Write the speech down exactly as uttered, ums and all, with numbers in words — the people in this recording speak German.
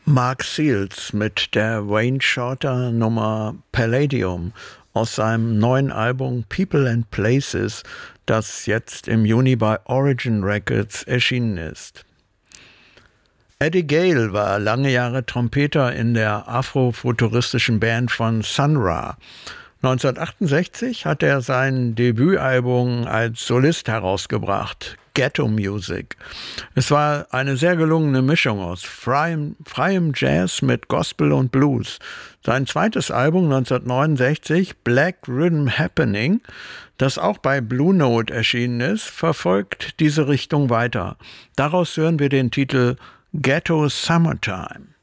Mark Seals mit der Wayne Shorter Nummer Palladium aus seinem neuen Album People and Places, das jetzt im Juni bei Origin Records erschienen ist. Eddie Gale war lange Jahre Trompeter in der afrofuturistischen Band von Sun Ra. neunzehnhundertachtundsechzig hat er sein Debütalbum als Solist herausgebracht, Ghetto Music. Es war eine sehr gelungene Mischung aus freiem, freiem Jazz mit Gospel und Blues. Sein zweites Album neunzehnhundertneunundsechzig, Black Rhythm Happening, das auch bei Blue Note erschienen ist, verfolgt diese Richtung weiter. Daraus hören wir den Titel Ghetto Summertime.